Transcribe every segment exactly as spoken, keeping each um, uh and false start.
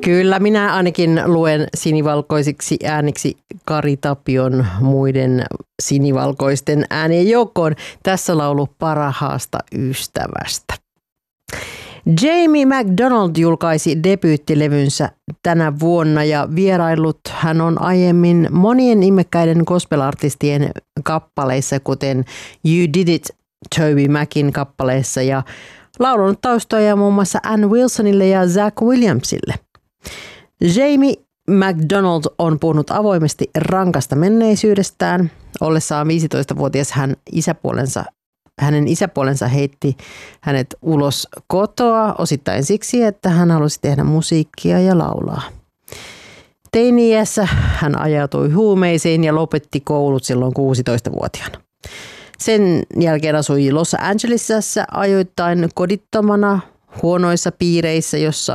Kyllä, minä ainakin luen sinivalkoisiksi ääniksi Kari Tapion muiden sinivalkoisten äänien joukkoon. Tässä laulu Parhaasta ystävästä. Jamie McDonald julkaisi debyyttilevynsä tänä vuonna ja vierailut hän on aiemmin monien nimekkäiden gospel-artistien kappaleissa, kuten You Did It Toby Macin kappaleissa ja laulunut taustoja muun muassa Ann Wilsonille ja Zach Williamsille. Jamie McDonald on puhunut avoimesti rankasta menneisyydestään. Ollessaan viisitoistavuotias hän isäpuolensa, hänen isäpuolensa heitti hänet ulos kotoa osittain siksi, että hän halusi tehdä musiikkia ja laulaa. Teini-iässä hän ajautui huumeisiin ja lopetti koulut silloin kuusitoistavuotiaana. Sen jälkeen asui Los Angelesissa ajoittain kodittomana huonoissa piireissä, jossa,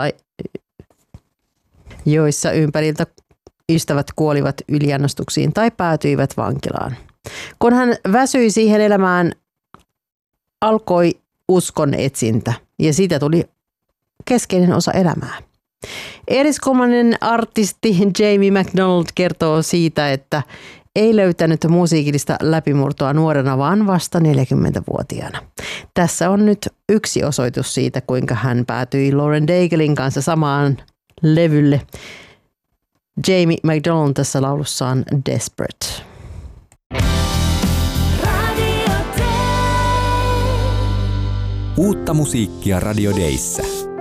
joissa ympäriltä ystävät kuolivat yliannostuksiin tai päätyivät vankilaan. Kun hän väsyi siihen elämään, alkoi uskon etsintä ja siitä tuli keskeinen osa elämää. Eriskummainen artisti Jamie McDonald kertoo siitä, että ei löytänyt musiikillista läpimurtoa nuorena, vaan vasta neljäkymmentävuotiaana. Tässä on nyt yksi osoitus siitä, kuinka hän päätyi Lauren Daiglein kanssa samaan levylle. Jamie McDonald tässä laulussaan Desperate. Uutta musiikkia Radio Dayssä.